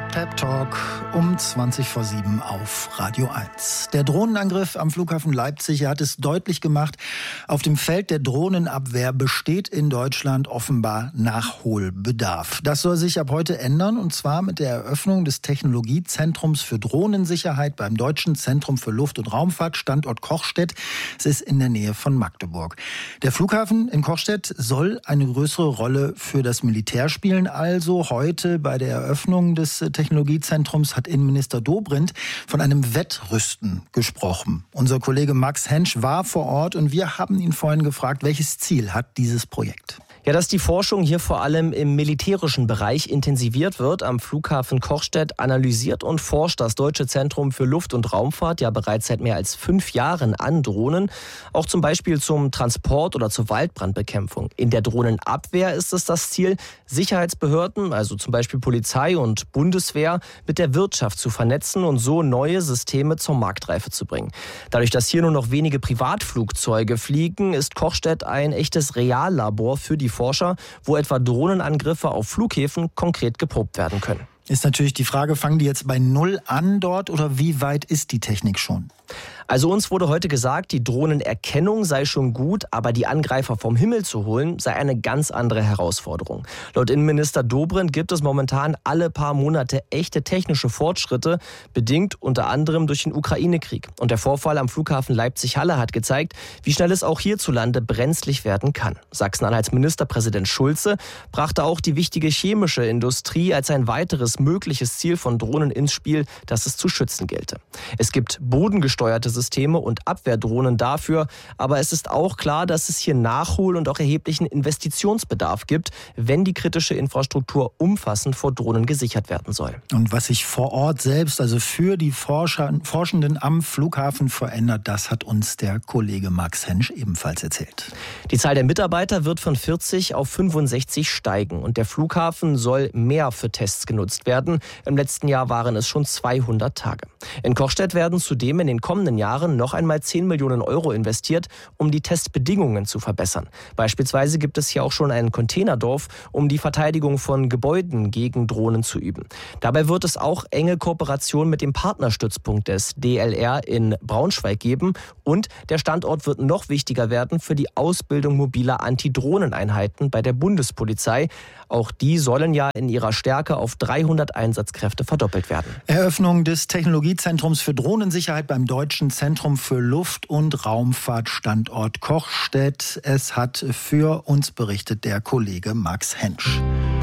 Pep Talk um 7:20 auf Radio 1. Der Drohnenangriff am Flughafen Leipzig hat es deutlich gemacht, auf dem Feld der Drohnenabwehr besteht in Deutschland offenbar Nachholbedarf. Das soll sich ab heute ändern, und zwar mit der Eröffnung des Technologiezentrums für Drohnensicherheit beim Deutschen Zentrum für Luft- und Raumfahrt, Standort Kochstedt. Es ist in der Nähe von Magdeburg. Der Flughafen in Kochstedt soll eine größere Rolle für das Militär spielen. Also heute bei der Eröffnung des Technologiezentrums hat Innenminister Dobrindt von einem Wettrüsten gesprochen. Unser Kollege Max Hensch war vor Ort und wir haben ihn vorhin gefragt, welches Ziel hat dieses Projekt? Ja, dass die Forschung hier vor allem im militärischen Bereich intensiviert wird. Am Flughafen Kochstedt analysiert und forscht das Deutsche Zentrum für Luft- und Raumfahrt ja bereits seit mehr als 5 Jahren an Drohnen. Auch zum Beispiel zum Transport oder zur Waldbrandbekämpfung. In der Drohnenabwehr ist es das Ziel, Sicherheitsbehörden, also zum Beispiel Polizei und Bundeswehr, mit der Wirtschaft zu vernetzen und so neue Systeme zur Marktreife zu bringen. Dadurch, dass hier nur noch wenige Privatflugzeuge fliegen, ist Kochstedt ein echtes Reallabor für die Forscher, wo etwa Drohnenangriffe auf Flughäfen konkret geprobt werden können. Ist natürlich die Frage, fangen die jetzt bei Null an dort oder wie weit ist die Technik schon? Also uns wurde heute gesagt, die Drohnenerkennung sei schon gut, aber die Angreifer vom Himmel zu holen, sei eine ganz andere Herausforderung. Laut Innenminister Dobrindt gibt es momentan alle paar Monate echte technische Fortschritte, bedingt unter anderem durch den Ukraine-Krieg. Und der Vorfall am Flughafen Leipzig-Halle hat gezeigt, wie schnell es auch hierzulande brenzlig werden kann. Sachsen-Anhalts Ministerpräsident Schulze brachte auch die wichtige chemische Industrie als ein weiteres mögliches Ziel von Drohnen ins Spiel, das es zu schützen gelte. Es gibt bodengesteuerte Systeme und Abwehrdrohnen dafür, aber es ist auch klar, dass es hier Nachhol- und auch erheblichen Investitionsbedarf gibt, wenn die kritische Infrastruktur umfassend vor Drohnen gesichert werden soll. Und was sich vor Ort selbst, also für die Forschenden am Flughafen verändert, das hat uns der Kollege Max Hensch ebenfalls erzählt. Die Zahl der Mitarbeiter wird von 40 auf 65 steigen und der Flughafen soll mehr für Tests genutzt werden. Im letzten Jahr waren es schon 200 Tage. In Kochstedt werden zudem in den kommenden Jahren noch einmal 10 Millionen Euro investiert, um die Testbedingungen zu verbessern. Beispielsweise gibt es hier auch schon ein Containerdorf, um die Verteidigung von Gebäuden gegen Drohnen zu üben. Dabei wird es auch enge Kooperation mit dem Partnerstützpunkt des DLR in Braunschweig geben und der Standort wird noch wichtiger werden für die Ausbildung mobiler Antidrohneneinheiten bei der Bundespolizei. Auch die sollen ja in ihrer Stärke auf 300 Einsatzkräfte verdoppelt werden. Eröffnung des Technologiezentrums für Drohnensicherheit beim Deutschen Zentrum für Luft- und Raumfahrt, Standort Kochstedt. Es hat für uns berichtet der Kollege Max Hensch.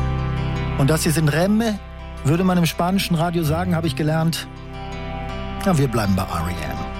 Und das hier sind Remme, würde man im spanischen Radio sagen, habe ich gelernt. Ja, wir bleiben bei R.E.M.